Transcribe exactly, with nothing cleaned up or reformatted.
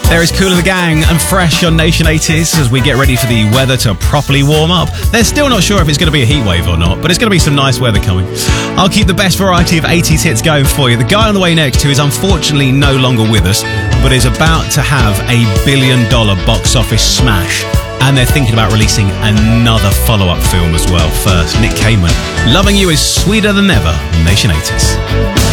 There is Kool and the Gang and Fresh on Nation eighties as we get ready for the weather to properly warm up. They're still not sure if it's going to be a heat wave or not, but it's going to be some nice weather coming. I'll keep the best variety of eighties hits going for you. The guy on the way next, who is unfortunately no longer with us, but is about to have a billion dollar box office smash. And they're thinking about releasing another follow-up film as well. First, Nick Kamen. Loving You is Sweeter Than Ever on Nation eighties.